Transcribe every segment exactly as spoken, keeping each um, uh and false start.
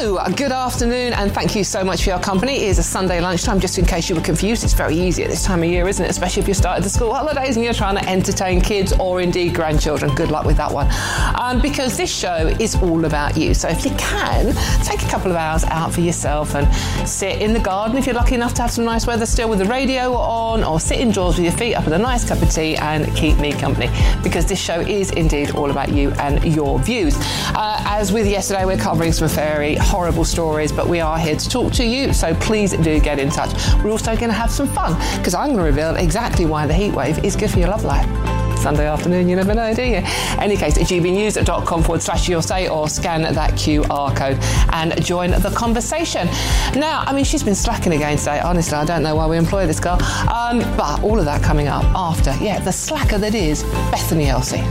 Hello, good afternoon, and thank you so much for your company. It is a Sunday lunchtime, just in case you were confused. It's very easy at this time of year, isn't it? Especially if you started the school holidays and you're trying to entertain kids or indeed grandchildren. Good luck with that one. Um, because this show is all about you. So if you can, take a couple of hours out for yourself and sit in the garden if you're lucky enough to have some nice weather still with the radio on, or sit indoors with your feet up with a nice cup of tea and keep me company. Because this show is indeed all about you and your views. Uh, as with yesterday, we're covering some very horrible stories, but we are here to talk to you, so please do get in touch. We're also going to have some fun, because I'm going to reveal exactly why the heatwave is good for your love life. Sunday afternoon, you never know, do you? Any case, at gbnews.com forward slash you'll say, or scan that Q R code and join the conversation. Now, I mean, she's been slacking again today. Honestly, I don't know why we employ this girl. Um, but all of that coming up after, yeah, the slacker that is Bethany Elsey.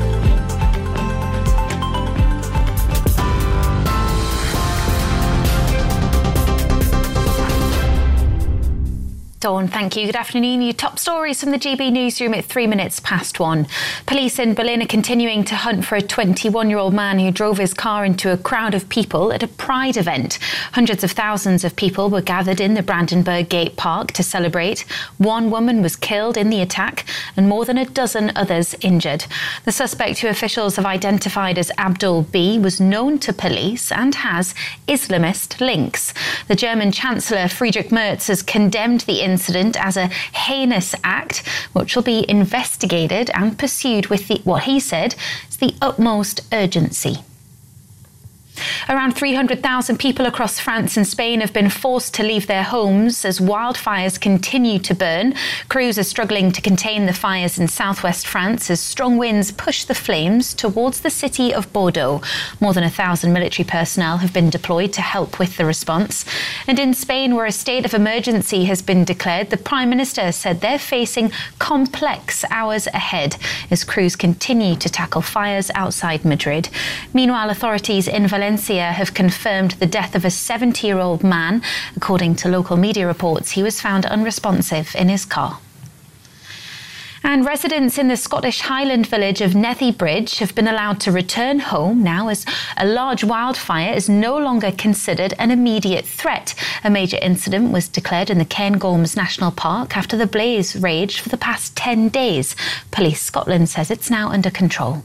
Dawn, thank you. Good afternoon. Your top stories from the G B newsroom at three minutes past one. Police in Berlin are continuing to hunt for a twenty-one-year-old man who drove his car into a crowd of people at a Pride event. Hundreds of thousands of people were gathered in the Brandenburg Gate Park to celebrate. One woman was killed in the attack and more than a dozen others injured. The suspect, who officials have identified as Abdul B, was known to police and has Islamist links. The German Chancellor Friedrich Merz has condemned the incident as a heinous act, which will be investigated and pursued with the, what he said is the utmost urgency. Around three hundred thousand people across France and Spain have been forced to leave their homes as wildfires continue to burn. Crews are struggling to contain the fires in southwest France as strong winds push the flames towards the city of Bordeaux. More than a thousand military personnel have been deployed to help with the response. And in Spain, where a state of emergency has been declared, the Prime Minister said they're facing complex hours ahead as crews continue to tackle fires outside Madrid. Meanwhile, authorities in Valencia have confirmed the death of a seventy-year-old man. According to local media reports, he was found unresponsive in his car. And residents in the Scottish Highland village of Nethy Bridge have been allowed to return home now, as a large wildfire is no longer considered an immediate threat. A major incident was declared in the Cairngorms National Park after the blaze raged for the past ten days. Police Scotland says it's now under control.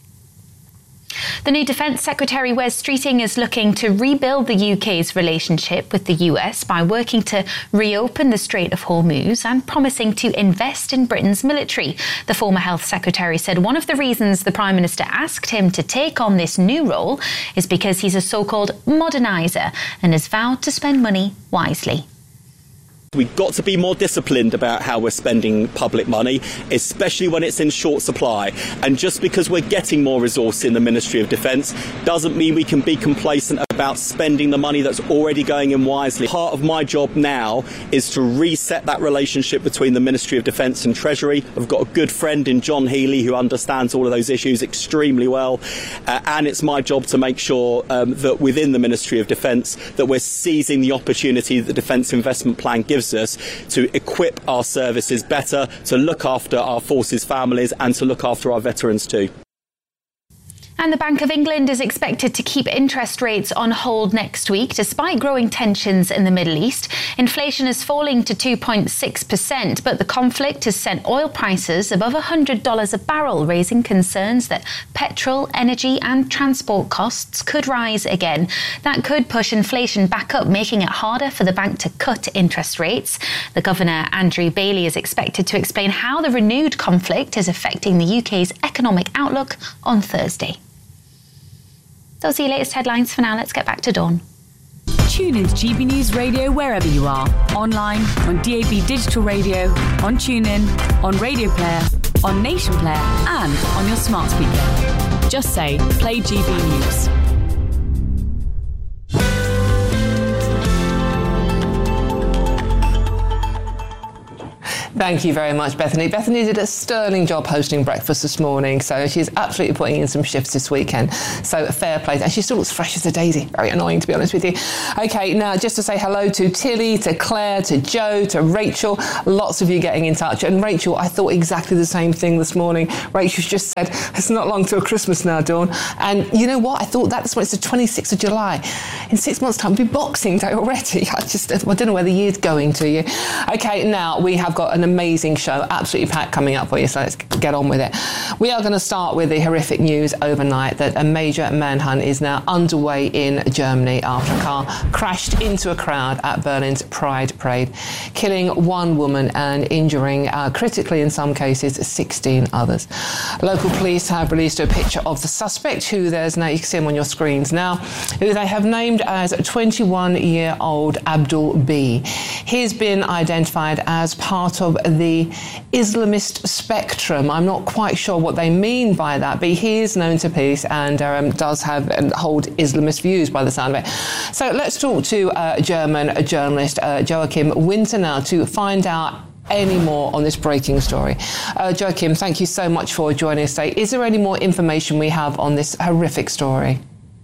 The new Defence Secretary Wes Streeting is looking to rebuild the U K's relationship with the U S by working to reopen the Strait of Hormuz and promising to invest in Britain's military. The former Health Secretary said one of the reasons the Prime Minister asked him to take on this new role is because he's a so-called moderniser and has vowed to spend money wisely. We've got to be more disciplined about how we're spending public money, especially when it's in short supply. And just because we're getting more resource in the Ministry of Defence doesn't mean we can be complacent about spending the money that's already going in wisely. Part of my job now is to reset that relationship between the Ministry of Defence and Treasury. I've got a good friend in John Healey who understands all of those issues extremely well. Uh, and it's my job to make sure um, that within the Ministry of Defence that we're seizing the opportunity that the Defence Investment Plan gives us to equip our services better, to look after our forces families and to look after our veterans too. And the Bank of England is expected to keep interest rates on hold next week, despite growing tensions in the Middle East. Inflation is falling to two point six percent, but the conflict has sent oil prices above one hundred dollars a barrel, raising concerns that petrol, energy and transport costs could rise again. That could push inflation back up, making it harder for the bank to cut interest rates. The Governor, Andrew Bailey, is expected to explain how the renewed conflict is affecting the U K's economic outlook on Thursday. Those are your latest headlines. For now, let's get back to Dawn. Tune into G B News Radio wherever you are. Online, on D A B Digital Radio, on TuneIn, on Radio Player, on Nation Player and on your smart speaker. Just say, play G B News. Thank you very much, Bethany. Bethany did a sterling job hosting breakfast this morning, so she's absolutely putting in some shifts this weekend. So fair play. And she still looks fresh as a daisy. Very annoying, to be honest with you. OK, now just to say hello to Tilly, to Claire, to Joe, to Rachel. Lots of you getting in touch. And Rachel, I thought exactly the same thing this morning. Rachel just said, it's not long till Christmas now, Dawn. And you know what? I thought that's when it's the twenty-sixth of July. In six months' time, it'll be Boxing Day already. I just, I don't know where the year's going to you. OK, now we have got an amazing show, absolutely packed, coming up for you, so let's get on with it. We are going to start with the horrific news overnight that a major manhunt is now underway in Germany after a car crashed into a crowd at Berlin's Pride Parade, killing one woman and injuring, uh, critically in some cases, sixteen others. Local police have released a picture of the suspect, who there's now, you can see him on your screens now, who they have named as twenty-one-year-old Abdul B. He's been identified as part of the Islamist spectrum. I'm not quite sure what they mean by that, but he is known to police and um, does have and hold Islamist views by the sound of it. So let's talk to uh, German journalist uh, Joachim Winter now to find out any more on this breaking story. Uh, Joachim, thank you so much for joining us today. Is there any more information we have on this horrific story?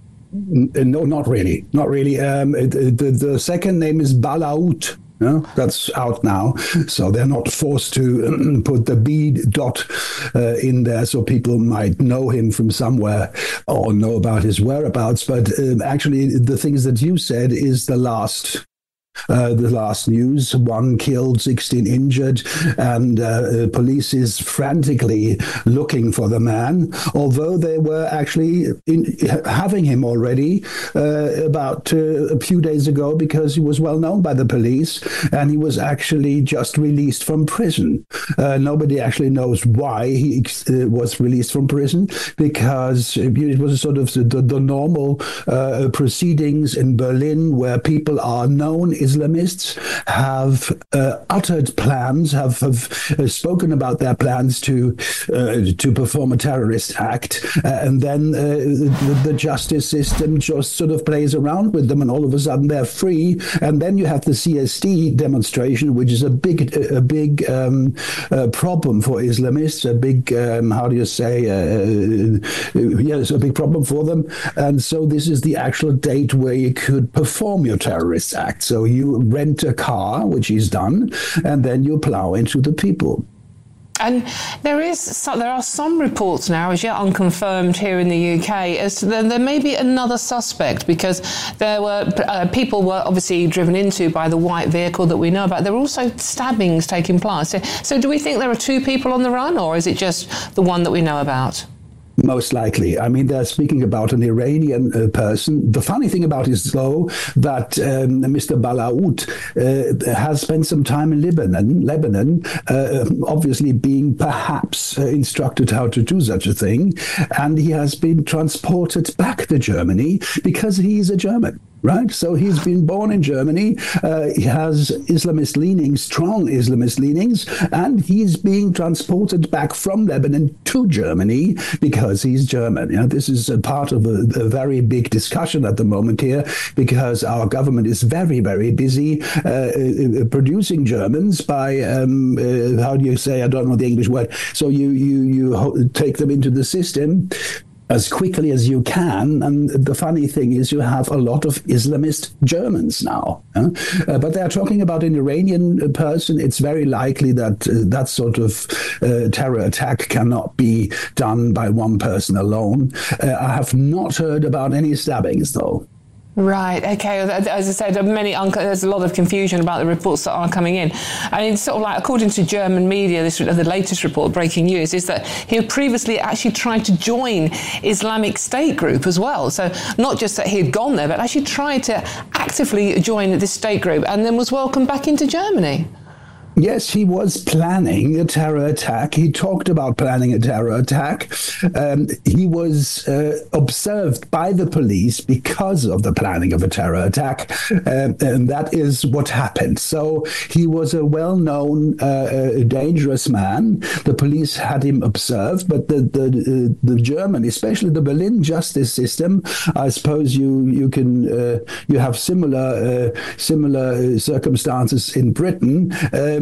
No, not really. Not really. Um, the, the second name is Balaout. No, that's out now, so they're not forced to put the B dot uh, in there so people might know him from somewhere or know about his whereabouts. But uh, actually, the things that you said is the last Uh, the last news. One killed, sixteen injured, and uh, police is frantically looking for the man, although they were actually in, having him already uh, about uh, a few days ago, because he was well known by the police and he was actually just released from prison. Uh, nobody actually knows why he uh, was released from prison, because it was sort of the, the normal uh, proceedings in Berlin where people are known Islamists, have uh, uttered plans, have, have uh, spoken about their plans to uh, to perform a terrorist act, uh, and then uh, the, the justice system just sort of plays around with them, and all of a sudden they're free. And then you have the C S D demonstration, which is a big a big um, uh, problem for Islamists, a big um, how do you say uh, yeah, it's a big problem for them. And so this is the actual date where you could perform your terrorist act. So you rent a car, which is done, and then you plow into the people. And there is so, there are some reports now, as yet unconfirmed here in the U K, as to that there may be another suspect, because there were uh, people were obviously driven into by the white vehicle that we know about. There were also stabbings taking place. So, so do we think there are two people on the run, or is it just the one that we know about? Most likely. I mean, they're speaking about an Iranian uh, person. The funny thing about it is, though, that um, Mister Balaout uh, has spent some time in Lebanon, Lebanon, uh, obviously being perhaps uh, instructed how to do such a thing. And he has been transported back to Germany because he's a German. Right, so he's been born in Germany. Uh, he has Islamist leanings, strong Islamist leanings, and he's being transported back from Lebanon to Germany because he's German. You know, this is a part of a, a very big discussion at the moment here, because our government is very, very busy uh, producing Germans by um, uh, how do you say? I don't know the English word. So you you you ho- take them into the system as quickly as you can. And the funny thing is, you have a lot of Islamist Germans now. Huh? Uh, but they're talking about an Iranian person. It's very likely that uh, that sort of uh, terror attack cannot be done by one person alone. Uh, I have not heard about any stabbings, though. Right, okay. As I said, many un- there's a lot of confusion about the reports that are coming in. I mean, sort of like, according to German media, this the latest report, breaking news, is that he had previously actually tried to join Islamic State group as well. So not just that he had gone there, but actually tried to actively join this state group and then was welcomed back into Germany. Yes, he was planning a terror attack. He talked about planning a terror attack. Um, he was uh, observed by the police because of the planning of a terror attack. Um, and that is what happened. So he was a well-known, uh, dangerous man. The police had him observed, but the the, uh, the German, especially the Berlin justice system, I suppose you you can uh, you have similar uh, similar circumstances in Britain. Um,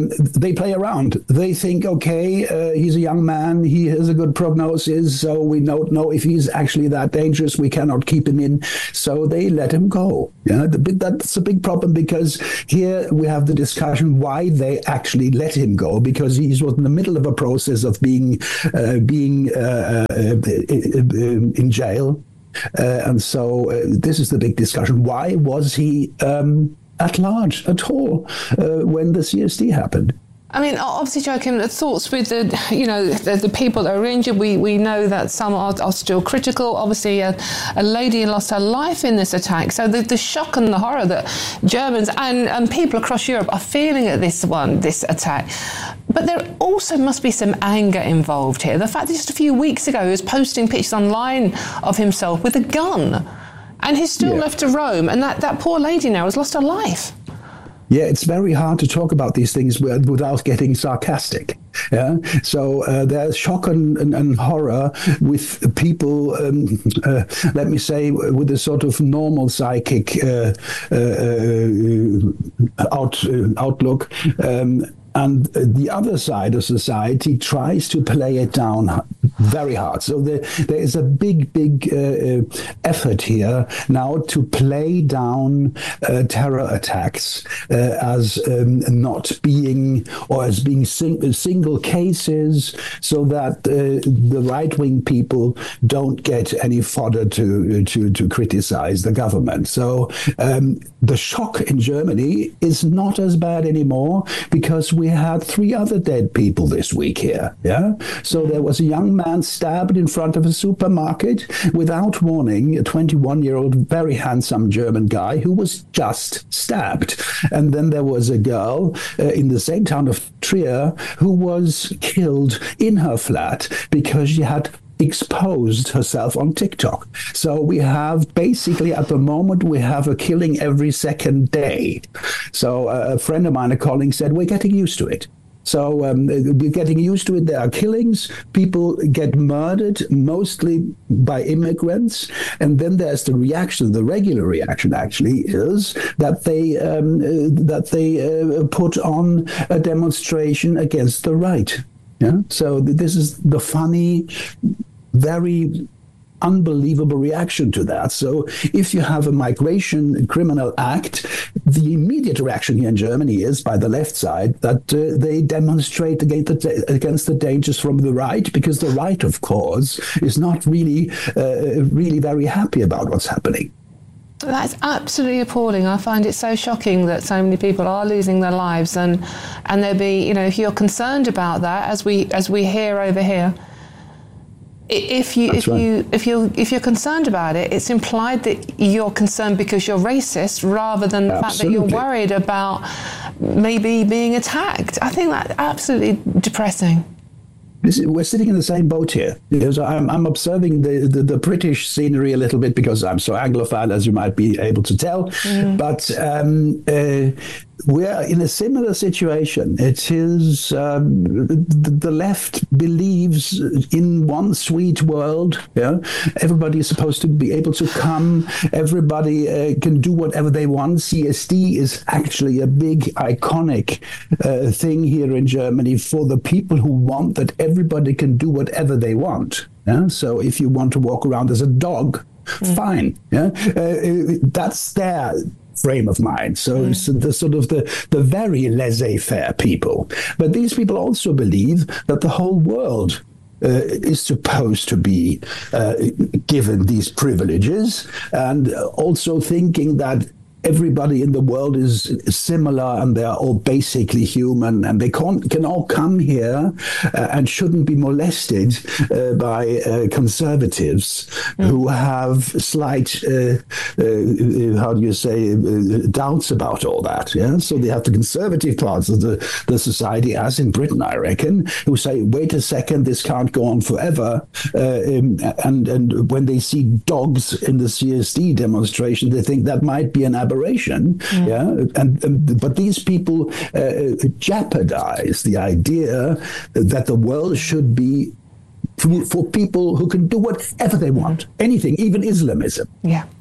um, they play around. They think, okay, uh, he's a young man, he has a good prognosis, so we don't know if he's actually that dangerous. We cannot keep him in, so they let him go. Yeah, the, that's a big problem, because here we have the discussion why they actually let him go, because he was in the middle of a process of being uh, being uh, uh, in jail. Uh, and so uh, this is the big discussion. Why was he um, at large at all uh, when the C S D happened? I mean, obviously, Joachim, the thoughts with the, you know, the, the people that are injured. We we know that some are, are still critical. Obviously, a, a lady lost her life in this attack. So the, the shock and the horror that Germans and, and people across Europe are feeling at this one, this attack. But there also must be some anger involved here. The fact that just a few weeks ago he was posting pictures online of himself with a gun, and he's still yeah. left to roam, and that, that poor lady now has lost her life. Yeah, it's very hard to talk about these things without getting sarcastic. Yeah, so uh, there's shock and, and, and horror with people, um, uh, let me say, with a sort of normal psychic uh, uh, out, uh, outlook. Um, And the other side of society tries to play it down very hard. So there, there is a big, big uh, effort here now to play down uh, terror attacks uh, as um, not being, or as being sing- single cases, so that uh, the right-wing people don't get any fodder to to, to criticize the government. So um, the shock in Germany is not as bad anymore, because we We had three other dead people this week here. Yeah. So there was a young man stabbed in front of a supermarket without warning, a twenty-one-year-old, very handsome German guy who was just stabbed. And then there was a girl uh, in the same town of Trier who was killed in her flat because she had exposed herself on TikTok. So we have basically, at the moment, we have a killing every second day. So uh, a friend of mine, a colleague, said, we're getting used to it. So um, we're getting used to it. There are killings. People get murdered, mostly by immigrants. And then there's the reaction. The regular reaction, actually, is that they um, uh, that they uh, put on a demonstration against the right. Yeah. So this is the funny, very unbelievable reaction to that. So if you have a migration criminal act, the immediate reaction here in Germany is, by the left side, that uh, they demonstrate against the, against the dangers from the right, because the right, of course, is not really, uh, really very happy about what's happening. That's absolutely appalling. I find it so shocking that so many people are losing their lives, and and there be, you know, if you're concerned about that, as we as we hear over here, if you That's if right. you if you if you're concerned about it, it's implied that you're concerned because you're racist, rather than the Absolutely. fact that you're worried about maybe being attacked. I think that's absolutely depressing. We're sitting in the same boat here. So I'm, I'm observing the, the, the British scenery a little bit, because I'm so Anglophile, as you might be able to tell. Mm. But um, uh, we're in a similar situation. It is um, the, the left believes in one sweet world. Yeah, everybody is supposed to be able to come. Everybody uh, can do whatever they want. C S D is actually a big, iconic uh, thing here in Germany for the people who want that everybody can do whatever they want. Yeah? So if you want to walk around as a dog, mm. fine. Yeah, uh, that's their frame of mind. So mm. it's the sort of the, the very laissez-faire people. But these people also believe that the whole world Uh, is supposed to be uh, given these privileges, and also thinking that everybody in the world is similar and they're all basically human, and they can't, can all come here uh, and shouldn't be molested uh, by uh, conservatives mm. who have slight, uh, uh, how do you say, uh, doubts about all that. Yeah, so they have the conservative parts of the, the society, as in Britain, I reckon, who say, wait a second, this can't go on forever. Uh, um, and, and when they see dogs in the C S D demonstration, they think that might be an aberration. Yeah, yeah? And, and but these people uh, jeopardize the idea that the world should be for, for people who can do whatever they want, anything, even Islamism. Yeah.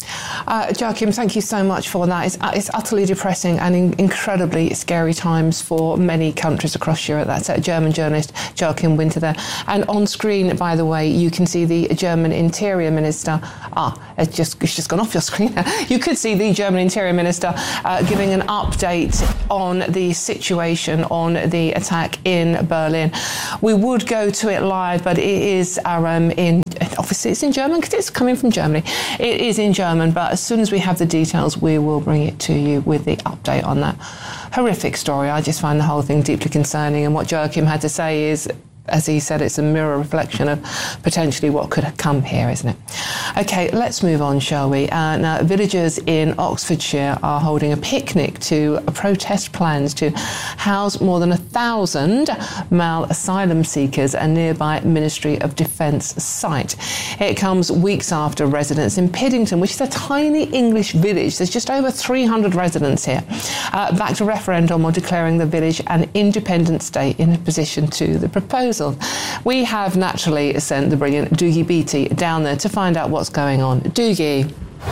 Uh, Joachim, thank you so much for that. It's, uh, it's utterly depressing and in- incredibly scary times for many countries across Europe. That's a German journalist, Joachim Winter there. And on screen, by the way, you can see the German Interior Minister. Ah, it's just, it's just gone off your screen. You could see the German Interior Minister uh, giving an update on the situation on the attack in Berlin. We would go to it live, but it is um, in, obviously it's in German because it's coming from Germany. It is in German, but as soon as we have the details, we will bring it to you with the update on that horrific story. I just find the whole thing deeply concerning, and what Joachim had to say is, as he said, it's a mirror reflection of potentially what could have come here, isn't it? OK, let's move on, shall we? Uh, now, villagers in Oxfordshire are holding a picnic to protest plans to house more than a thousand male asylum seekers at a nearby Ministry of Defence site. It comes weeks after residents in Piddington, which is a tiny English village, there's just over three hundred residents here, uh, backed a referendum on declaring the village an independent state in opposition to the proposal. We have naturally sent the brilliant Doogie Beattie down there to find out what's going on. Doogie.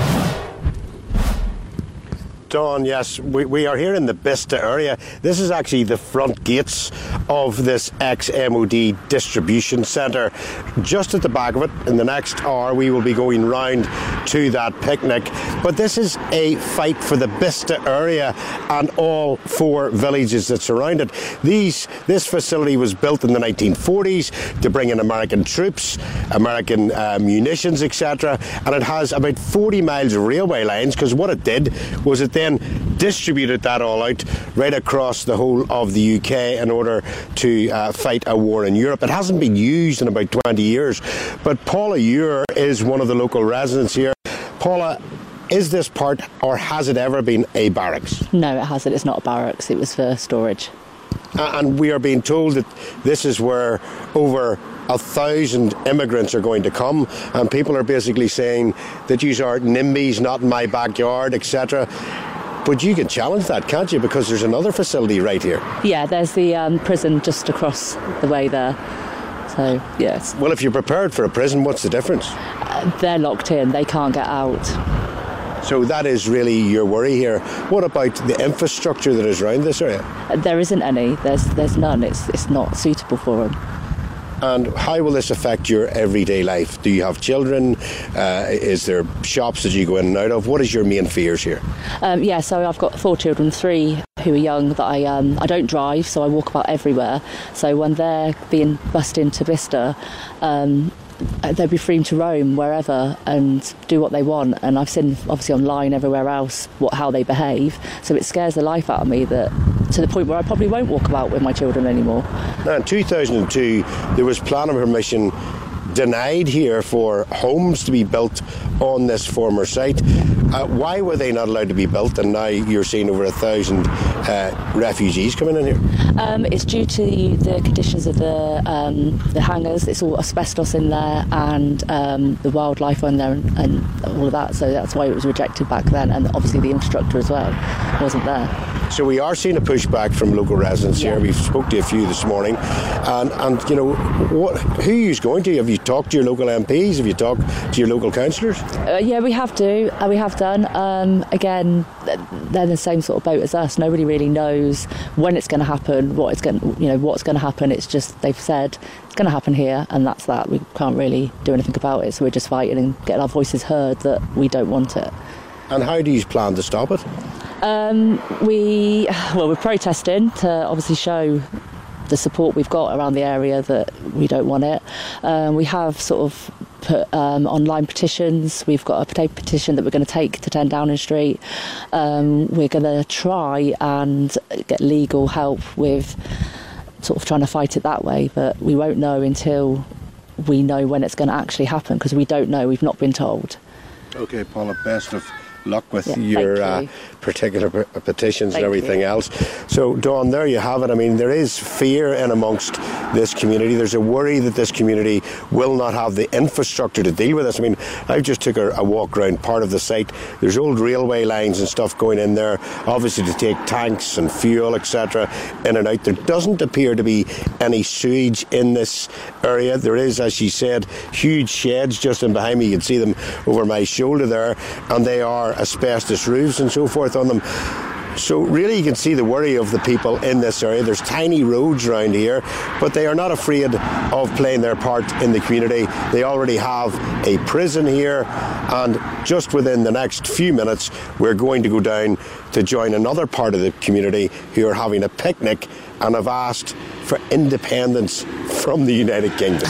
Dawn, yes, we, we are here in the Bicester area. This is actually the front gates of this ex-M O D distribution centre. Just at the back of it, in the next hour, we will be going round to that picnic. But this is a fight for the Bicester area and all four villages that surround it. These, this facility was built in the nineteen forties to bring in American troops, American uh, munitions, et cetera. And it has about forty miles of railway lines, because what it did was it then distributed that all out right across the whole of the U K in order to uh, fight a war in Europe. It hasn't been used in about twenty years, but Paula Ure is one of the local residents here. Paula, is this part, or has it ever been a barracks? No, it hasn't. It's not a barracks. It was for storage. Uh, and we are being told that this is where over a thousand immigrants are going to come, and people are basically saying that you are NIMBYs, not in my backyard, et cetera. But you can challenge that, can't you? Because there's another facility right here. Yeah, there's the um, prison just across the way there. So, yes. Well, if you're prepared for a prison, what's the difference? Uh, they're locked in. They can't get out. So that is really your worry here. What about the infrastructure that is around this area? Uh, there isn't any. There's there's none. It's it's not suitable for them. And how will this affect your everyday life? Do you have children? Uh, is there shops that you go in and out of? What is your main fears here? Um, yeah, so I've got four children, three who are young that I um, I don't drive, so I walk about everywhere. So when they're being bussed into Bicester, um, they'll be free to roam wherever and do what they want. And I've seen, obviously, online everywhere else what how they behave. So it scares the life out of me, that to the point where I probably won't walk about with my children anymore. Now, in two thousand two, there was planning permission denied here for homes to be built on this former site. Uh, why were they not allowed to be built, and now you're seeing over a thousand uh, refugees coming in here? Um, it's due to the conditions of the um, the hangars. It's all asbestos in there, and um, the wildlife on there, and, and all of that. So that's why it was rejected back then, and obviously the infrastructure as well wasn't there. So we are seeing a pushback from local residents yeah. here. We've spoke to a few this morning, and and you know, what, who are you going to? Have you talked to your local M Ps? Have you talked to your local councillors? Uh, yeah, we have to. Uh, we have done. Um, again, they're in the same sort of boat as us. Nobody really knows when it's going to happen, what it's going, you know, what's going to happen. It's just they've said it's going to happen here, and that's that. We can't really do anything about it. So we're just fighting and getting our voices heard that we don't want it. And how do you plan to stop it? Um, we, well, we're protesting to obviously show the support we've got around the area that we don't want it. Um, we have sort of put um, online petitions. We've got a potato petition that we're going to take to ten Downing Street. Um, we're going to try and get legal help with sort of trying to fight it that way, but we won't know until we know when it's going to actually happen, because we don't know. We've not been told. OK, Paula, best of luck with Yeah, your thank uh, you. particular p- petitions Thank and everything you. else. So, Dawn, there you have it. I mean, there is fear in amongst this community. There's a worry that this community will not have the infrastructure to deal with this. I mean, I just took a, a walk around part of the site. There's old railway lines and stuff going in there, obviously to take tanks and fuel, et cetera, in and out. There doesn't appear to be any sewage in this area. There is, as she said, huge sheds just in behind me. You can see them over my shoulder there, and they are asbestos roofs and so forth on them. So really you can see the worry of the people in this area. There's tiny roads around here, but they are not afraid of playing their part in the community. They already have a prison here, and just within the next few minutes we're going to go down to join another part of the community who are having a picnic and have asked for independence from the United Kingdom.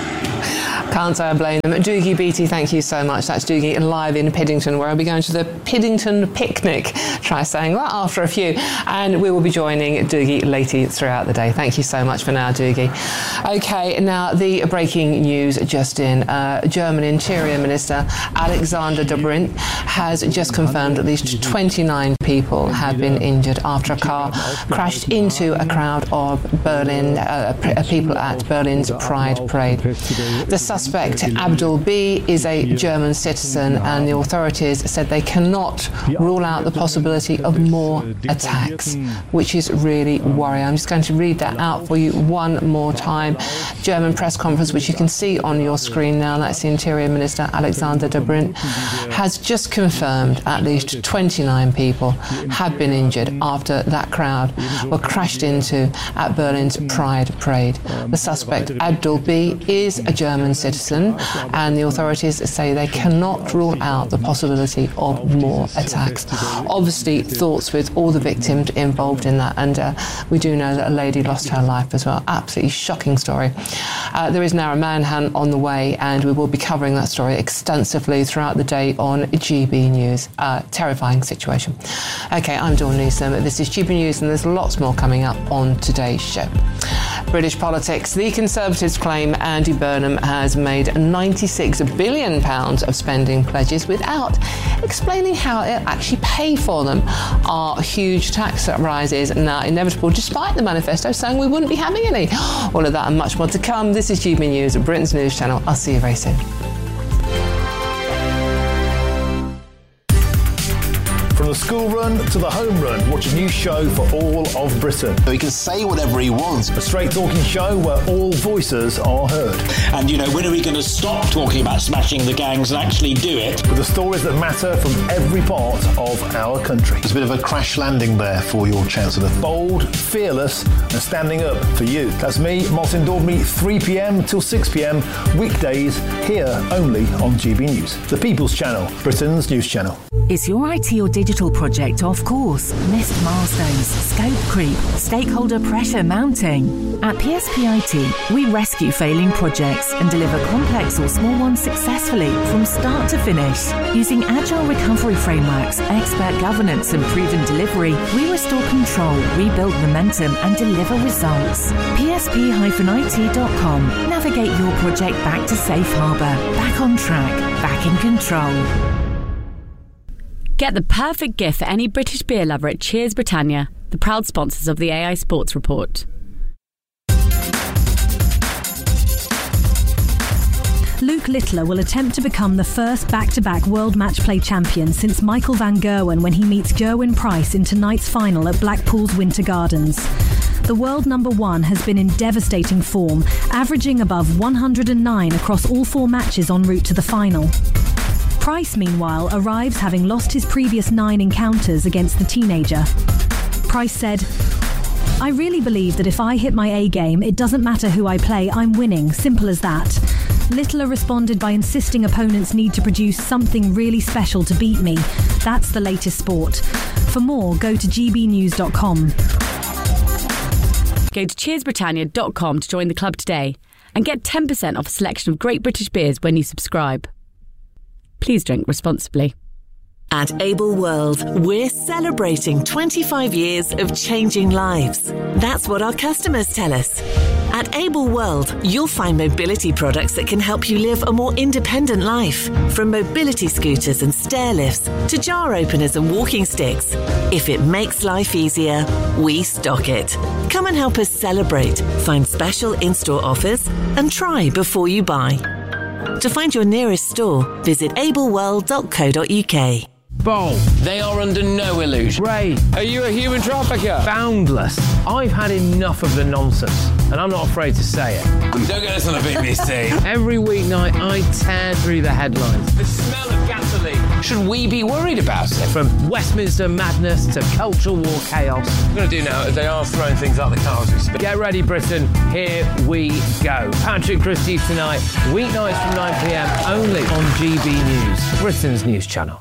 Can't say I blame them. Doogie Beattie, thank you so much. That's Doogie live in Piddington, where I'll be going to the Piddington Picnic. Try saying that after a few. And we will be joining Doogie later throughout the day. Thank you so much for now, Doogie. OK, now the breaking news just in. Uh, German Interior Minister Alexander Dobrindt has just confirmed at least twenty-nine people have been injured after a car crashed into a crowd of Berlin uh, people at Berlin's Pride Parade. The suspect, Abdul B, is a German citizen, and the authorities said they cannot rule out the possibility of more attacks, which is really worrying. I'm just going to read that out for you one more time. German press conference, which you can see on your screen now. That's the Interior Minister Alexander Dobrindt, has just confirmed at least twenty-nine people have been injured after that crowd were crashed into at Berlin's Pride Parade. The suspect, Abdul B, is a German citizen, and the authorities say they cannot rule out the possibility of more attacks. Obviously, thoughts with all the victims involved in that, and uh, we do know that a lady lost her life as well. Absolutely shocking story. Uh, there is now a manhunt on the way, and we will be covering that story extensively throughout the day on G B News. Uh, terrifying situation. Okay, I'm Dawn Newsom. This is G B News, and there's lots more coming up on today's show. British politics. The Conservatives claim Andy Burnham has made ninety-six billion pounds of spending pledges without explaining how it actually paid for them. Are huge tax rises now inevitable, despite the manifesto saying we wouldn't be having any? All of that and much more to come. This is G B News, Britain's news channel. I'll see you very soon. From the school run to the home run, watch a new show for all of Britain. He can say whatever he wants. A straight talking show where all voices are heard. And, you know, when are we going to stop talking about smashing the gangs and actually do it? With the stories that matter from every part of our country. There's a bit of a crash landing there for your Chancellor. Bold, fearless and standing up for you. That's me, Martin Daubney, three p.m. till six p.m. weekdays, here only on G B News. The People's Channel, Britain's news channel. Is your I T or digital project off course? Missed milestones, scope creep, stakeholder pressure mounting? At P S P I T, we rescue failing projects and deliver complex or small ones successfully from start to finish. Using agile recovery frameworks, expert governance and proven delivery, we restore control, rebuild momentum and deliver results. P S P I T dot com. Navigate your project back to safe harbour, back on track, back in control. Get the perfect gift for any British beer lover at Cheers Britannia, the proud sponsors of the A I Sports Report. Luke Littler will attempt to become the first back-to-back World Match Play champion since Michael van Gerwen when he meets Gerwyn Price in tonight's final at Blackpool's Winter Gardens. The world number one has been in devastating form, averaging above one hundred nine across all four matches en route to the final. Price, meanwhile, arrives having lost his previous nine encounters against the teenager. Price said, "I really believe that if I hit my A game, it doesn't matter who I play, I'm winning, simple as that." Littler responded by insisting opponents need to produce something really special to beat me. That's the latest sport. For more, go to g b news dot com. Go to cheers britannia dot com to join the club today and get ten percent off a selection of great British beers when you subscribe. Please drink responsibly. At Able World, we're celebrating twenty-five years of changing lives. That's what our customers tell us. At At Able World, you'll find mobility products that can help you live a more independent life. From mobility scooters and stair lifts to jar openers and walking sticks. If it makes life easier, we stock it. Come and help us celebrate, find special in-store offers, and try before you buy. To find your nearest store, visit able world dot co dot uk. Bold. They are under no illusion. Ray, are you a human trafficker? Boundless. I've had enough of the nonsense, and I'm not afraid to say it. Don't get us on the B B C. Every weeknight, I tear through the headlines. The smell of gasoline. Should we be worried about it? From Westminster madness to cultural war chaos. What I'm going to do now is they are throwing things out the car as we speak. Get ready, Britain. Here we go. Patrick Christie tonight, weeknights from nine p m, only on G B News, Britain's news channel.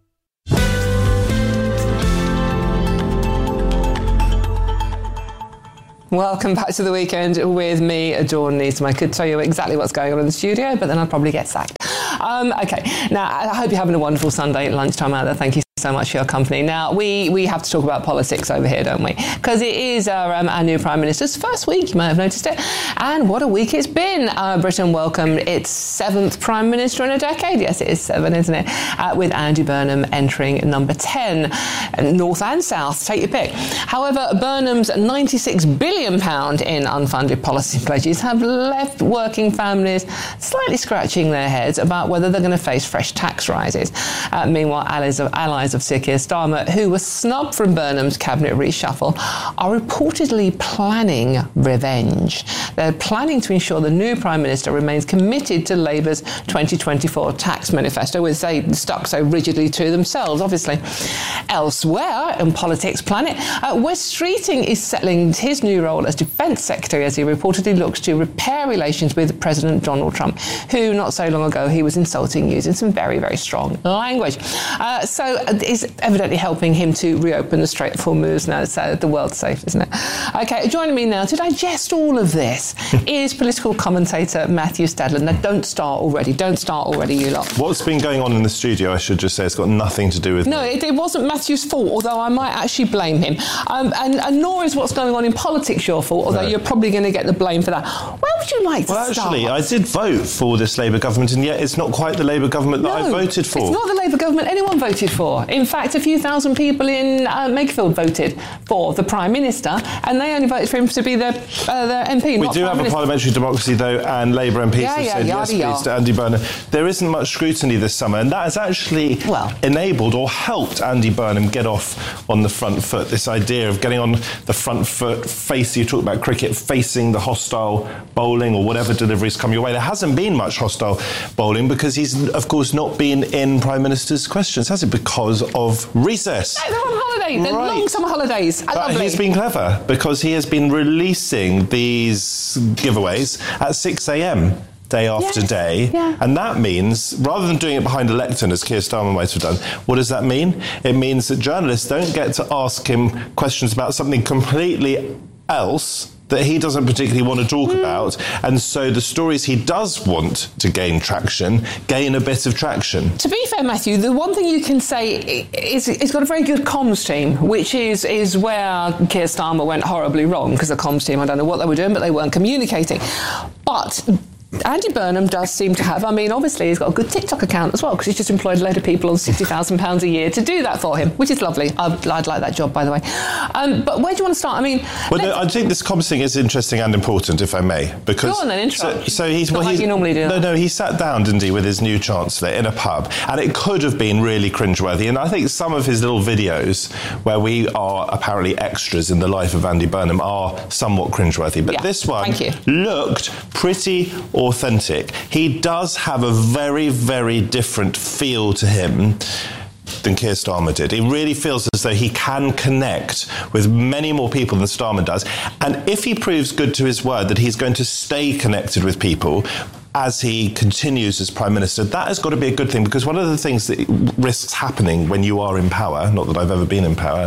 Welcome back to the weekend with me, Dawn Needham. I could tell you exactly what's going on in the studio, but then I'd probably get sacked. Um, okay, now I hope you're having a wonderful Sunday lunchtime out there. Thank you so much for your company. Now, we, we have to talk about politics over here, don't we? Because it is our, um, our new Prime Minister's first week, you might have noticed it. And what a week it's been. Uh, Britain welcomed its seventh Prime Minister in a decade. Yes, it is seven, isn't it? Uh, with Andy Burnham entering number ten. North and South, take your pick. However, Burnham's ninety-six billion pounds in unfunded policy pledges have left working families slightly scratching their heads about whether they're going to face fresh tax rises. Uh, meanwhile, allies of, allies of Sir Keir Starmer, who was snubbed from Burnham's cabinet reshuffle, are reportedly planning revenge. They're planning to ensure the new Prime Minister remains committed to Labour's twenty twenty-four tax manifesto, which they stuck so rigidly to themselves, obviously. Elsewhere on Politics Planet, uh, Wes Streeting is settling his new role as Defence Secretary as he reportedly looks to repair relations with President Donald Trump, who not so long ago he was insulting using some very, very strong language. Uh, so is evidently helping him to reopen the Strait of Hormuz now, so the world's safe, isn't it? Okay, joining me now to digest all of this is political commentator Matthew Stadler. Now, don't start already. Don't start already, you lot. What's been going on in the studio, I should just say, it's got nothing to do with No, me. it, it wasn't Matthew's fault, although I might actually blame him. Um, and, and nor is what's going on in politics your fault, although no. You're probably going to get the blame for that. Where would you like to well, start? Well, actually, I did vote for this Labour government, and yet it's not quite the Labour government that no, I voted for. It's not the Labour government anyone voted for. In fact, a few thousand people in uh, Makerfield voted for the Prime Minister, and they only voted for him to be their, uh, their M P, We not do Prime have Minister. a parliamentary democracy, though, and Labour M Ps yeah, have yeah, said yada, yes, yada. please, to Andy Burnham. There isn't much scrutiny this summer, and that has actually well. enabled or helped Andy Burnham get off on the front foot. This idea of getting on the front foot, face, you talk about cricket, facing the hostile bowling or whatever deliveries come your way. There hasn't been much hostile bowling because he's, of course, not been in Prime Minister's questions, has it? Because of recess. No, they're on holiday. They're right. long summer holidays. I But he's been clever because he has been releasing these giveaways at six a m day after yes. day. Yeah. And that means, rather than doing it behind a lectern, as Keir Starmer might have done, what does that mean? It means that journalists don't get to ask him questions about something completely else that he doesn't particularly want to talk mm. about, and so the stories he does want to gain traction gain a bit of traction. To be fair, Matthew, the one thing you can say is it's got a very good comms team, which is is where Keir Starmer went horribly wrong, because the comms team, I don't know what they were doing, but they weren't communicating. But Andy Burnham does seem to have, I mean, obviously he's got a good TikTok account as well, because he's just employed a load of people on sixty thousand pounds a year to do that for him, which is lovely. I'd, I'd like that job, by the way. Um, but where do you want to start? I mean... Well, no, I think this comms thing is interesting and important, if I may, because... Go on then, intro. So, so he's... Not well, like he's, you normally do. No, no, he sat down, didn't he, with his new Chancellor in a pub, and it could have been really cringeworthy, and I think some of his little videos where we are apparently extras in the life of Andy Burnham are somewhat cringeworthy, but yeah, this one thank you. looked pretty authentic. He does have a very, very different feel to him than Keir Starmer did. It really feels as though he can connect with many more people than Starmer does. And if he proves good to his word that he's going to stay connected with people as he continues as Prime Minister, that has got to be a good thing, because one of the things that risks happening when you are in power, not that I've ever been in power, and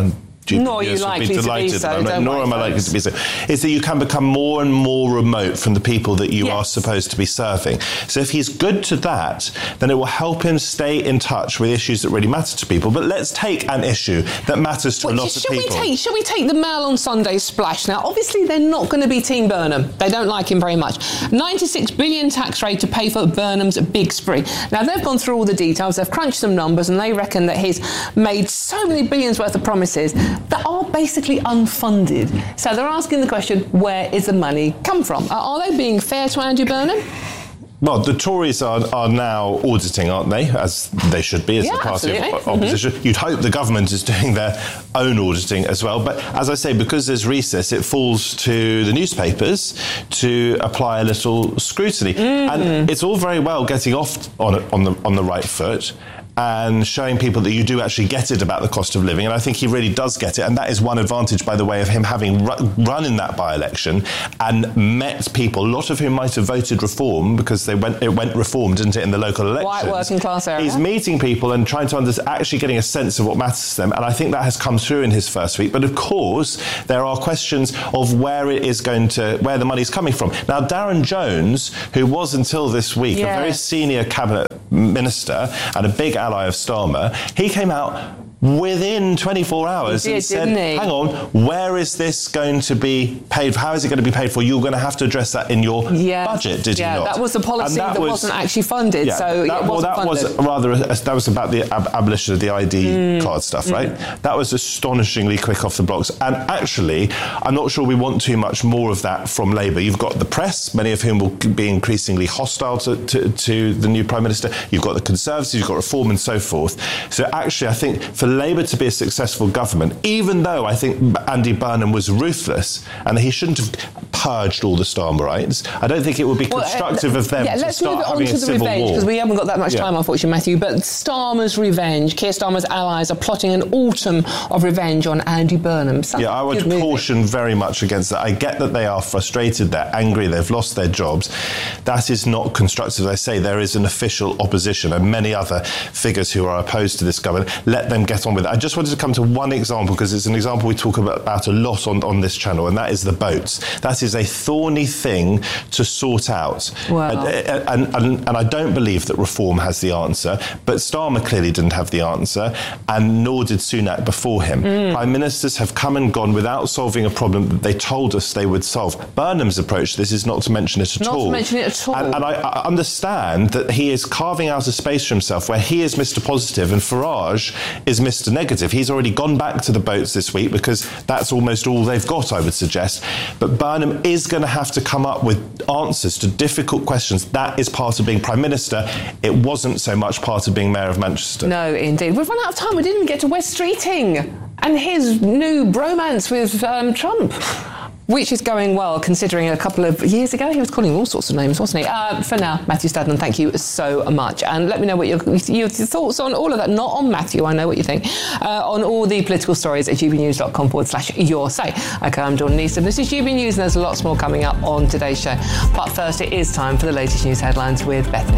G P Nor are you News would likely be to be delighted so, about it. don't Nor worry, am I likely folks. to be so. Is that you can become more and more remote from the people that you Yes. are supposed to be serving. So if he's good to that, then it will help him stay in touch with issues that really matter to people. But let's take an issue that matters to Well, a lot shall of we people. take shall we take the Mail on Sunday splash now? Obviously, they're not going to be Team Burnham. They don't like him very much. ninety-six billion tax rate to pay for Burnham's big spree. Now they've gone through all the details. They've crunched some numbers, and they reckon that he's made so many billions worth of promises that are basically unfunded. So they're asking the question: where is the money come from? Are, are they being fair to Andy Burnham? Well, the Tories are, are now auditing, aren't they? As they should be, as Yeah, a party absolutely. of opposition. Mm-hmm. You'd hope the government is doing their own auditing as well. But as I say, because there's recess, it falls to the newspapers to apply a little scrutiny. Mm-hmm. And it's all very well getting off on, on, the, on the right foot and showing people that you do actually get it about the cost of living. And I think he really does get it. And that is one advantage, by the way, of him having ru- run in that by-election and met people, a lot of whom might have voted Reform because they went, it went Reform, didn't it, in the local elections. White working class area. He's meeting people and trying to understand, actually getting a sense of what matters to them. And I think that has come through in his first week. But of course, there are questions of where it is going to, where the money's coming from. Now, Darren Jones, who was until this week Yeah. a very senior cabinet minister and a big ally of Starmer, he came out within twenty-four hours He did, and said, didn't he? hang on, where is this going to be paid for? How is it going to be paid for? You're going to have to address that in your Yeah. budget, did yeah, you not? that was the policy And that, was- wasn't actually funded. Yeah, so that, it well, wasn't that funded. was rather, that was about the ab- abolition of the I D Mm. card stuff, right? That was astonishingly quick off the blocks. And actually, I'm not sure we want too much more of that from Labour. You've got the press, many of whom will be increasingly hostile to, to, to the new Prime Minister. You've got the Conservatives, you've got Reform and so forth. So actually, I think for Labour to be a successful government, even though I think Andy Burnham was ruthless and he shouldn't have purged all the Starmerites, I don't think it would be Well, uh, constructive of them yeah, to let's start move it on having to a the civil revenge, war. because we haven't got that much Yeah. time, unfortunately, Matthew. But Starmer's revenge, Keir Starmer's allies are plotting an autumn of revenge on Andy Burnham. Sounds Yeah, I would good movie. caution very much against that. I get that they are frustrated, they're angry, they've lost their jobs. That is not constructive. As I say, there is an official opposition and many other figures who are opposed to this government. Let them get on with it. I just wanted to come to one example, because it's an example we talk about, about a lot on, on this channel, and that is the boats. That is a thorny thing to sort out. Wow. And, and, and, and I don't believe that Reform has the answer, but Starmer clearly didn't have the answer, and nor did Sunak before him. Mm. Prime ministers have come and gone without solving a problem that they told us they would solve. Burnham's approach to this is not to mention it at Not all. to mention it at all. And, and I, I understand that he is carving out a space for himself where he is Mister Positive and Farage is Mister Negative. He's already gone back to the boats this week because that's almost all they've got, I would suggest. But Burnham is going to have to come up with answers to difficult questions. That is part of being Prime Minister. It wasn't so much part of being Mayor of Manchester. No, indeed. We've run out of time. We didn't get to Wes Streeting and his new bromance with um, Trump, which is going well, considering a couple of years ago he was calling him all sorts of names, wasn't he? Uh, for now, Matthew Stadman, thank you so much. And let me know what your, your thoughts on all of that. Not on Matthew, I know what you think. Uh, on all the political stories at gbnews.com forward slash your say. Okay, I'm Dawn Neeson. This is G B News, and there's lots more coming up on today's show. But first, it is time for the latest news headlines with Bethany.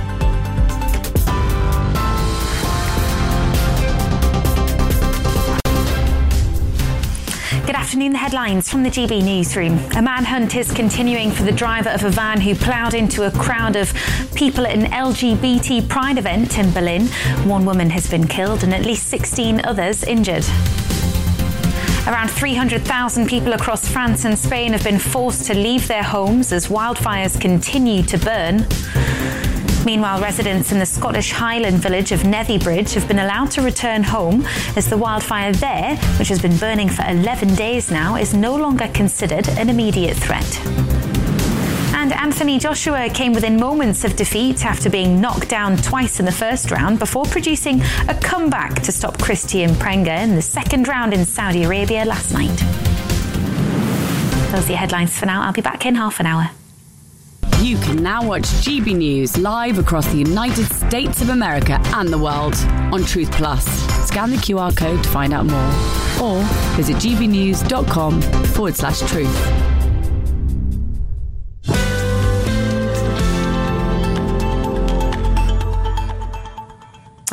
Good afternoon. The headlines from the G B newsroom. A manhunt is continuing for the driver of a van who ploughed into a crowd of people at an L G B T pride event in Berlin. One woman has been killed and at least sixteen others injured. Around three hundred thousand people across France and Spain have been forced to leave their homes as wildfires continue to burn. Meanwhile, residents in the Scottish Highland village of Nethybridge have been allowed to return home as the wildfire there, which has been burning for eleven days now, is no longer considered an immediate threat. And Anthony Joshua came within moments of defeat after being knocked down twice in the first round before producing a comeback to stop Christian Prenga in the second round in Saudi Arabia last night. Those are your headlines for now. I'll be back in half an hour. You can now watch G B News live across the United States of America and the world on Truth Plus. Scan the Q R code to find out more, or visit gbnews.com forward slash truth.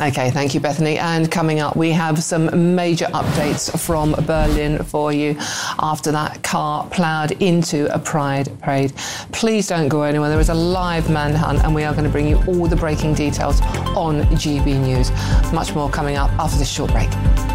Okay, thank you, Bethany. And coming up, we have some major updates from Berlin for you after that car ploughed into a pride parade. Please don't go anywhere. There is a live manhunt, and we are going to bring you all the breaking details on G B News. Much more coming up after this short break.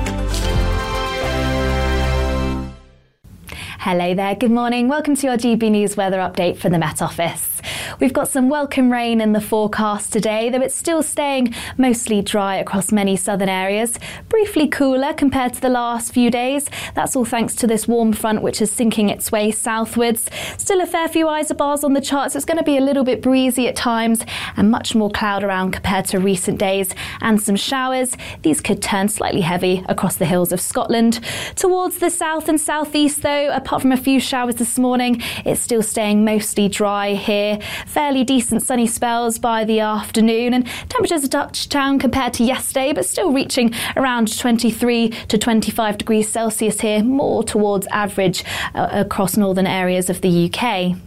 Hello there, good morning. Welcome to your G B News weather update from the Met Office. We've got some welcome rain in the forecast today, though it's still staying mostly dry across many southern areas. Briefly cooler compared to the last few days. That's all thanks to this warm front which is sinking its way southwards. Still a fair few isobars on the charts. It's going to be a little bit breezy at times and much more cloud around compared to recent days, and some showers. These could turn slightly heavy across the hills of Scotland. Towards the south and southeast though, apart from a few showers this morning, it's still staying mostly dry here. Fairly decent sunny spells by the afternoon, and temperatures a touch down compared to yesterday, but still reaching around twenty-three to twenty-five degrees Celsius here, more towards average uh, across northern areas of the U K.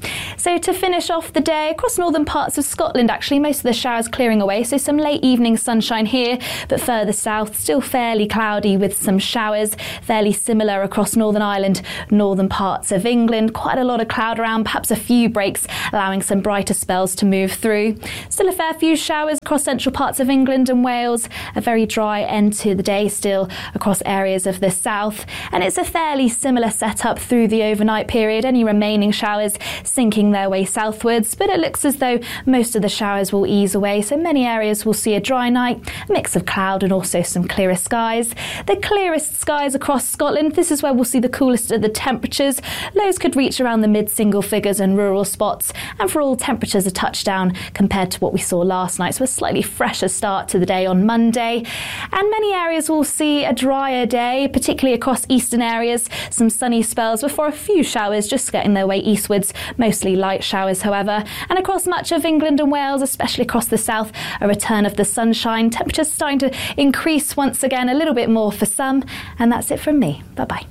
So to finish off the day, across northern parts of Scotland, actually, most of the showers clearing away, so some late evening sunshine here, but further south, still fairly cloudy with some showers, fairly similar across Northern Ireland, northern parts of England. Quite a lot of cloud around, perhaps a few breaks, allowing some brighter spells to move through. Still a fair few showers across central parts of England and Wales, a very dry end to the day still across areas of the south, and it's a fairly similar setup through the overnight period. Any remaining showers sinking their way southwards, but it looks as though most of the showers will ease away, so many areas will see a dry night, a mix of cloud and also some clearer skies. The clearest skies across Scotland, this is where we'll see the coolest of the temperatures. Lows could reach around the mid-single figures in rural spots, and for all temperatures a touchdown compared to what we saw last night, so a slightly fresher start to the day on Monday. And many areas will see a drier day, particularly across eastern areas, some sunny spells before a few showers just getting their way eastwards, mostly light showers however, and across much of England and Wales, especially across the south, a return of the sunshine. Temperatures starting to increase once again, a little bit more for some, and that's it from me. Bye-bye.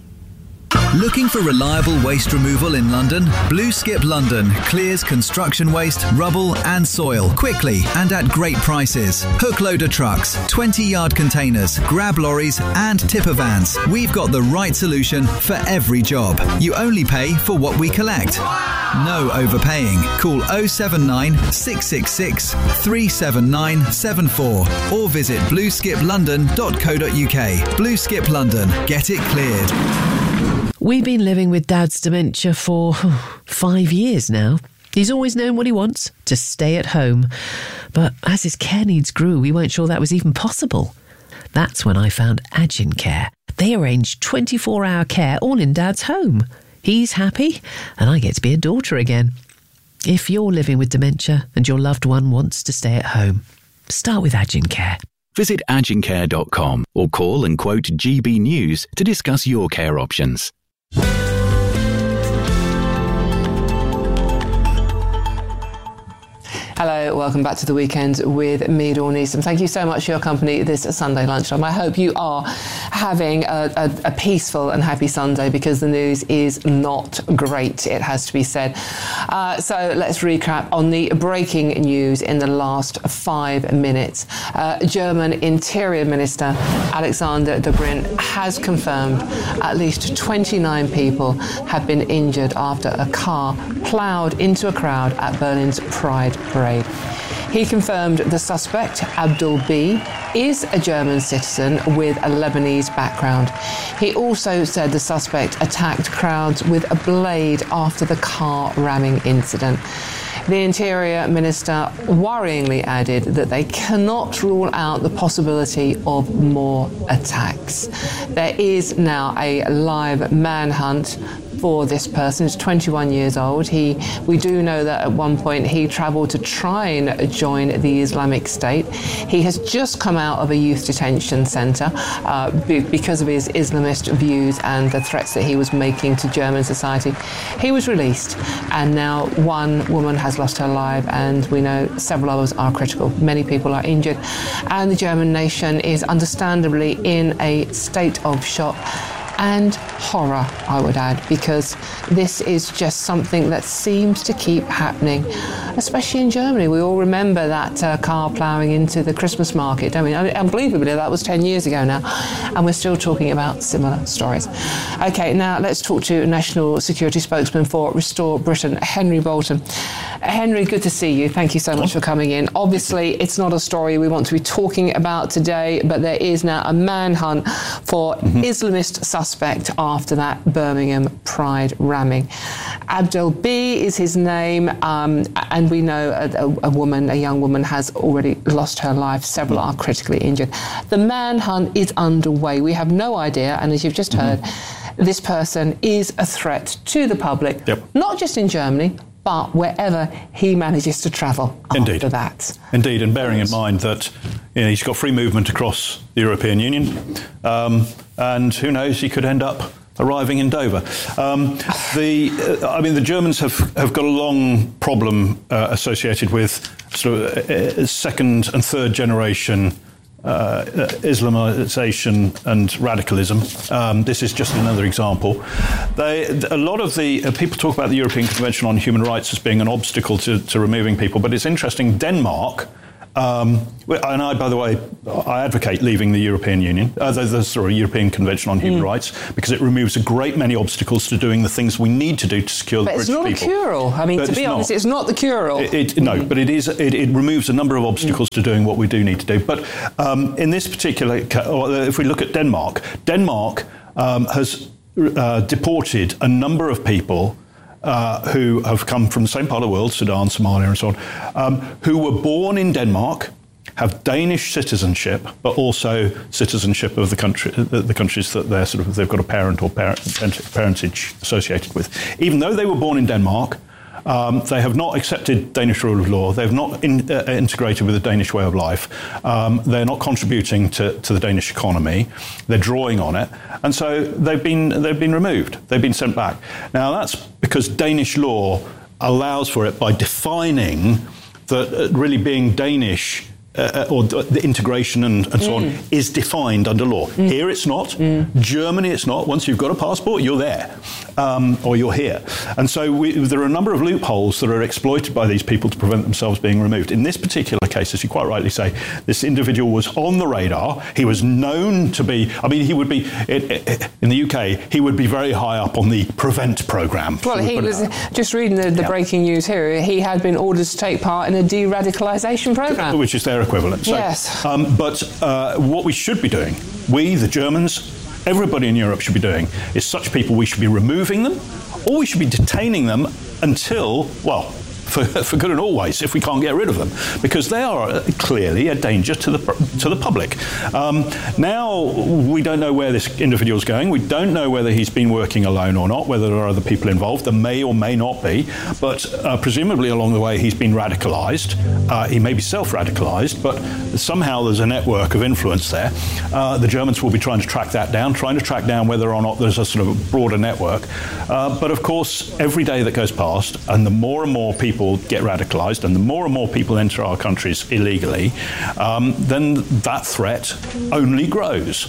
Looking for reliable waste removal in London? Blue Skip London clears construction waste, rubble and soil quickly and at great prices. Hook loader trucks, twenty yard containers, grab lorries and tipper vans. We've got the right solution for every job. You only pay for what we collect. No overpaying. Call oh seven nine, six six six, three seven nine seven four or visit blue skip london dot co dot uk. Blue Skip London. Get it cleared. We've been living with Dad's dementia for five years now. He's always known what he wants, to stay at home. But as his care needs grew, we weren't sure that was even possible. That's when I found Agin Care. They arrange twenty-four hour care all in Dad's home. He's happy, and I get to be a daughter again. If you're living with dementia and your loved one wants to stay at home, start with Agin Care. Visit agin care dot com or call and quote G B News to discuss your care options. Hello, welcome back to the weekend with me, Dawn Easton. Thank you so much for your company this Sunday lunchtime. I hope you are having a, a, a peaceful and happy Sunday, because the news is not great, it has to be said. Uh, so let's recap on the breaking news in the last five minutes. Uh, German Interior Minister Alexander Dobrindt has confirmed at least twenty-nine people have been injured after a car ploughed into a crowd at Berlin's Pride Parade. He confirmed the suspect, Abdul B, is a German citizen with a Lebanese background. He also said the suspect attacked crowds with a blade after the car ramming incident. The Interior Minister worryingly added that they cannot rule out the possibility of more attacks. There is now a live manhunt for this person. He's twenty-one years old. He, we do know that at one point he travelled to try and join the Islamic State. He has just come out of a youth detention centre uh, be, because of his Islamist views and the threats that he was making to German society. He was released, and now one woman has lost her life, and we know several others are critical. Many people are injured, and the German nation is understandably in a state of shock. and horror, I would add, because this is just something that seems to keep happening, especially in Germany. We all remember that uh, car ploughing into the Christmas market, don't we? Unbelievably, that was ten years ago now, and we're still talking about similar stories. OK, now let's talk to National Security Spokesman for Restore Britain, Henry Bolton. Henry, good to see you. Thank you so much for coming in. Obviously, it's not a story we want to be talking about today, but there is now a manhunt for mm-hmm. Islamist suspect after that Birmingham Pride ramming. Abdel B is his name, um, and we know a, a, a woman, a young woman, has already lost her life. Several are critically injured. The manhunt is underway. We have no idea, and as you've just heard, mm-hmm. this person is a threat to the public, yep. not just in Germany, but wherever he manages to travel Indeed. after that. Indeed, and bearing in mind that you know, he's got free movement across the European Union, um, and who knows, he could end up arriving in Dover. Um, the, uh, I mean, the Germans have, have got a long problem uh, associated with sort of uh, second and third generation Uh, Islamization and radicalism. Um, this is just another example. They, a lot of the uh, people talk about the European Convention on Human Rights as being an obstacle to, to removing people, but it's interesting. Denmark, um, and I, by the way, I advocate leaving the European Union, uh, the, the sorry, European Convention on Human mm. Rights, because it removes a great many obstacles to doing the things we need to do to secure but the British people. But it's not a cure-all. I mean, but to be honest, not. it's not the cure-all. It, it, no, but it is. It, it removes a number of obstacles mm. to doing what we do need to do. But um, in this particular, if we look at Denmark, Denmark um, has uh, deported a number of people Uh, who have come from the same part of the world, Sudan, Somalia, and so on, um, who were born in Denmark, have Danish citizenship, but also citizenship of the country, the, the countries that they're sort of they've got a parent or parent, parentage associated with. Even though they were born in Denmark, um, they have not accepted Danish rule of law. They've not in, uh, integrated with the Danish way of life. Um, they're not contributing to, to the Danish economy. They're drawing on it, and so they've been they've been removed. They've been sent back. Now that's because Danish law allows for it by defining that uh, really being Danish. Uh, or the integration and, and so mm. on is defined under law. Mm. Here it's not. Mm. Germany it's not. Once you've got a passport, you're there, um, or you're here. And so we, there are a number of loopholes that are exploited by these people to prevent themselves being removed. In this particular case, as you quite rightly say, this individual was on the radar. He was known to be, I mean, he would be, it, it, in the U K, he would be very high up on the PREVENT programme. Well, he was, just reading the, the yeah. breaking news here, he had been ordered to take part in a de-radicalisation programme. Which is their equivalent. So, yes. Um, but uh, what we should be doing, we, the Germans, everybody in Europe should be doing, is such people, we should be removing them, or we should be detaining them until, well, for, for good and always, if we can't get rid of them, because they are clearly a danger to the to the public. Um, now, we don't know where this individual is going. We don't know whether he's been working alone or not, whether there are other people involved. There may or may not be, but uh, presumably along the way he's been radicalised. Uh, he may be self-radicalised, but somehow there's a network of influence there. Uh, the Germans will be trying to track that down, trying to track down whether or not there's a sort of broader network. Uh, but of course, every day that goes past, and the more and more people get radicalised and the more and more people enter our countries illegally, um, then that threat only grows.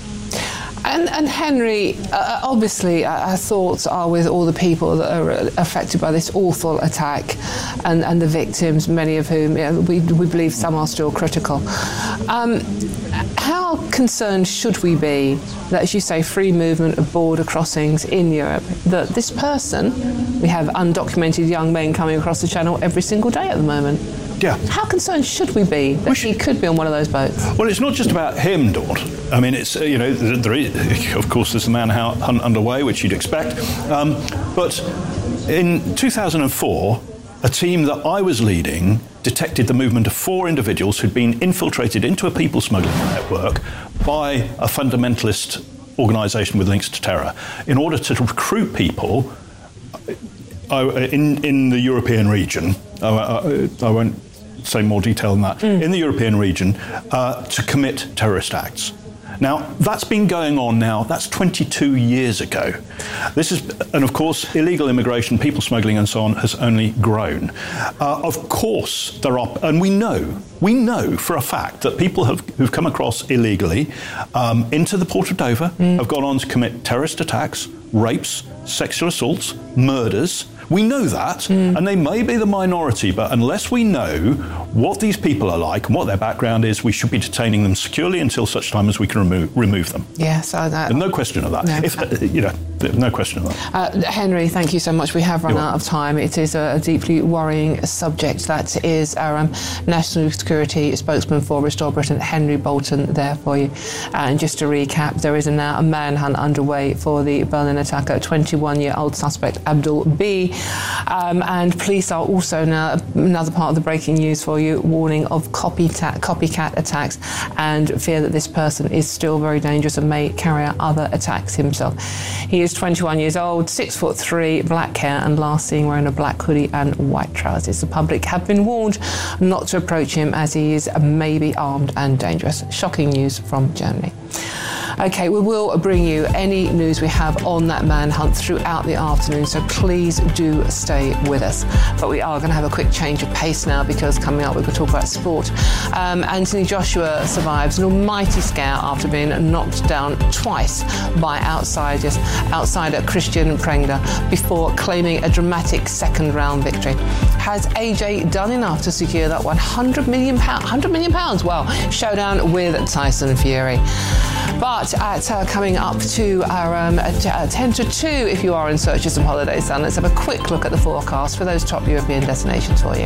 And, and Henry, uh, obviously our thoughts are with all the people that are affected by this awful attack, and, and the victims, many of whom, you know, we, we believe some are still critical. Um, how concerned should we be that, as you say, free movement of border crossings in Europe, that this person, we have undocumented young men coming across the channel every single day at the moment? Yeah. How concerned should we be that we should... he could be on one of those boats? Well, it's not just about him, Dawn. I mean, it's, uh, you know, there is, of course, there's the manhunt underway, which you'd expect. Um, but in two thousand four, a team that I was leading detected the movement of four individuals who'd been infiltrated into a people smuggling network by a fundamentalist organisation with links to terror in order to recruit people uh, in, in the European region. Uh, I, I won't say more detail than that. Mm. In the European region, uh, to commit terrorist acts. Now, that's been going on now, that's twenty-two years ago. This is, and of course, illegal immigration, people smuggling and so on has only grown. Uh, of course, there are, and we know, we know for a fact that people have, who've come across illegally um, into the Port of Dover mm. have gone on to commit terrorist attacks, rapes, sexual assaults, murders. We know that, mm. and they may be the minority, but unless we know what these people are like and what their background is, we should be detaining them securely until such time as we can remove, remove them. Yes, I know. No question of that. No, if, uh, you know, no question of that. Uh, Henry, thank you so much. We have run You're out welcome. of time. It is a, a deeply worrying subject. That is our um, National Security spokesman for Restore Britain, Henry Bolton, there for you. And just to recap, there is a, now a manhunt underway for the Berlin attacker, twenty-one-year-old suspect Abdul B. Um, and police are also now, another part of the breaking news for you, warning of copycat, copycat attacks and fear that this person is still very dangerous and may carry out other attacks himself. He is twenty-one years old, six foot three, black hair, and last seen wearing a black hoodie and white trousers. The public have been warned not to approach him as he is maybe armed and dangerous. Shocking news from Germany. OK, we will bring you any news we have on that manhunt throughout the afternoon, so please do stay with us. But we are going to have a quick change of pace now, because coming up we're going to talk about sport. Um, Anthony Joshua survives an almighty scare after being knocked down twice by outsiders, outsider Christian Prengler before claiming a dramatic second round victory. Has A J done enough to secure that one hundred million pounds? one hundred million pounds? Well, showdown with Tyson Fury. But at uh, coming up to our um, at, uh, ten to two, if you are in search of some holiday sun, let's have a quick look at the forecast for those top European destinations for you.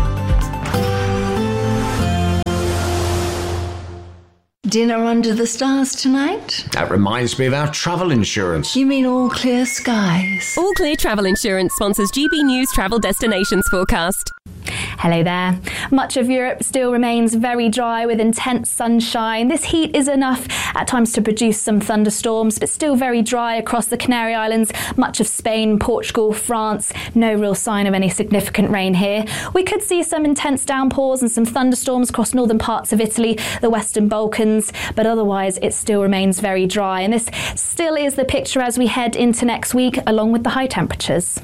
Dinner under the stars tonight? That reminds me of our travel insurance. You mean All Clear Skies? All Clear Travel Insurance sponsors G B News Travel Destinations Forecast. Hello there. Much of Europe still remains very dry with intense sunshine. This heat is enough at times to produce some thunderstorms, but still very dry across the Canary Islands, much of Spain, Portugal, France. No real sign of any significant rain here. We could see some intense downpours and some thunderstorms across northern parts of Italy, the Western Balkans, but otherwise it still remains very dry. And this still is the picture as we head into next week, along with the high temperatures.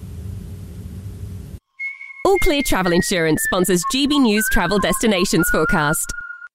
All Clear Travel Insurance sponsors G B News Travel Destinations Forecast.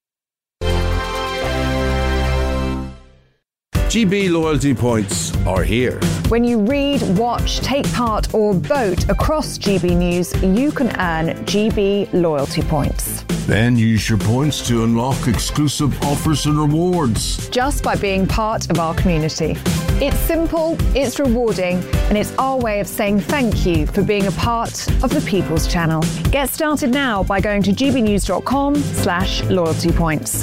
G B loyalty points are here. When you read, watch, take part or vote across G B News, you can earn G B loyalty points. Then use your points to unlock exclusive offers and rewards. Just by being part of our community. It's simple, it's rewarding, and it's our way of saying thank you for being a part of the People's Channel. Get started now by going to gbnews.com slash loyalty points.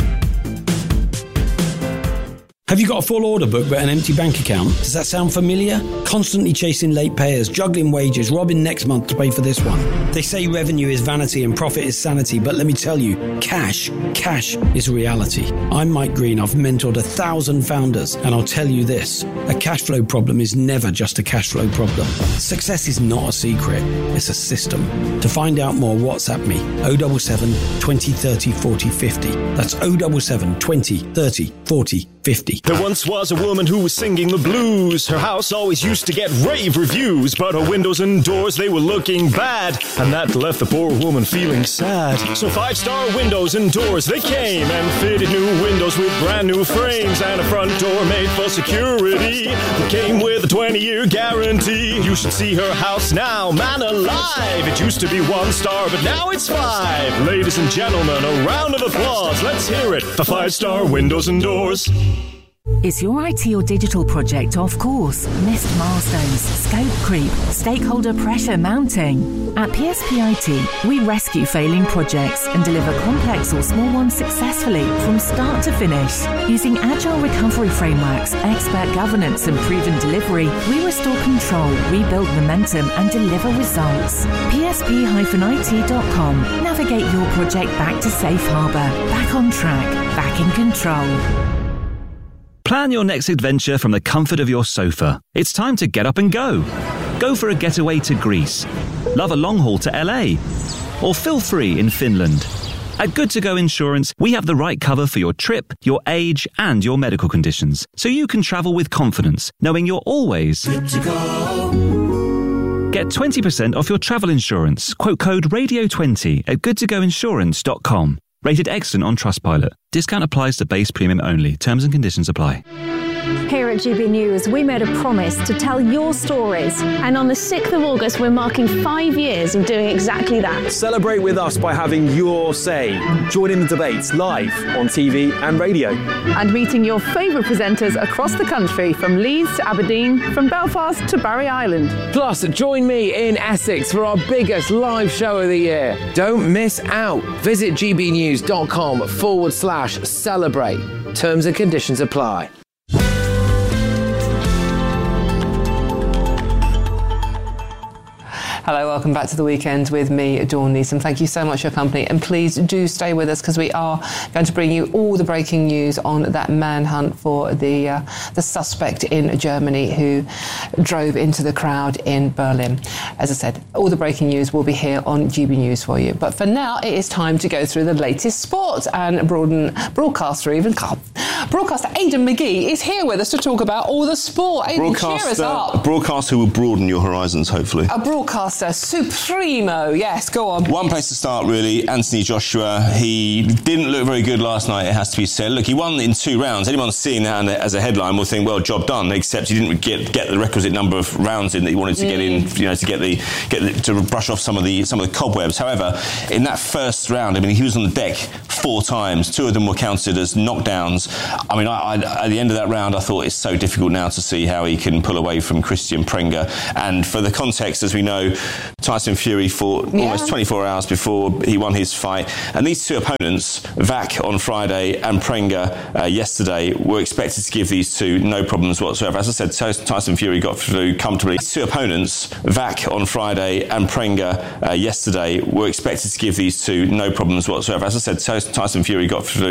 Have you got a full order book but an empty bank account? Does that sound familiar? Constantly chasing late payers, juggling wages, robbing next month to pay for this one. They say revenue is vanity and profit is sanity, but let me tell you, cash, cash is reality. I'm Mike Green. I've mentored a thousand founders, and I'll tell you this, a cash flow problem is never just a cash flow problem. Success is not a secret, it's a system. To find out more, WhatsApp me, oh seven seven, twenty, thirty, forty, fifty. That's oh seven seven, twenty, thirty, forty, fifty. There once was a woman who was singing the blues. Her house always used to get rave reviews, but her windows and doors, they were looking bad, and that left the poor woman feeling sad. So five-star windows and doors, they came and fitted new windows with brand new frames and a front door made for security that came with a twenty-year guarantee. You should see her house now, man alive. It used to be one star, but now it's five. Ladies and gentlemen, a round of applause. Let's hear it for five-star windows and doors. Is your I T or digital project off course? Missed milestones, scope creep, stakeholder pressure mounting? At P S P I T, we rescue failing projects and deliver complex or small ones successfully from start to finish. Using agile recovery frameworks, expert governance and proven delivery, we restore control, rebuild momentum and deliver results. P S P I T dot com. Navigate your project back to safe harbour, back on track, back in control. Plan your next adventure from the comfort of your sofa. It's time to get up and go. Go for a getaway to Greece. Love a long haul to L A. Or feel free in Finland. At Good To Go Insurance, we have the right cover for your trip, your age, and your medical conditions, so you can travel with confidence, knowing you're always good to go. Get twenty percent off your travel insurance. Quote code radio twenty at good to go insurance dot com. Rated excellent on Trustpilot. Discount applies to base premium only. Terms and conditions apply. Here at G B News, we made a promise to tell your stories. And on the sixth of August, we're marking five years of doing exactly that. Celebrate with us by having your say. Join in the debates live on T V and radio. And meeting your favourite presenters across the country, from Leeds to Aberdeen, from Belfast to Barry Island. Plus, join me in Essex for our biggest live show of the year. Don't miss out. Visit gbnews.com forward slash celebrate. Terms and conditions apply. Hello, welcome back to The Weekend with me, Dawn Neeson. Thank you so much for your company, and please do stay with us because we are going to bring you all the breaking news on that manhunt for the uh, the suspect in Germany who drove into the crowd in Berlin. As I said, all the breaking news will be here on G B News for you. But for now, it is time to go through the latest sport, and Broaden, broadcaster even broadcaster Aidan McGee is here with us to talk about all the sport. Aidan, cheer us up. A broadcaster who will broaden your horizons, hopefully. A broadcaster supremo, yes, go on. One place to start, really, Anthony Joshua. He didn't look very good last night, it has to be said. Look, he won in two rounds. Anyone seeing that as a headline will think, well, job done, except he didn't get get the requisite number of rounds in that he wanted to mm. get in, you know, to get the get the, to brush off some of the some of the cobwebs. However, in that first round, I mean, he was on the deck four times. Two of them were counted as knockdowns. I mean, I, I, at the end of that round, I thought it's so difficult now to see how he can pull away from Christian Prenga. And for the context, as we know, Tyson Fury fought yeah. almost twenty-four hours before he won his fight. And these two opponents, Vac on Friday and Prenga uh, yesterday, were expected to give these two no problems whatsoever. As I said, Tyson Fury got through comfortably. These two opponents, Vac on Friday and Prenga uh, yesterday, were expected to give these two no problems whatsoever. As I said, Tyson Fury got through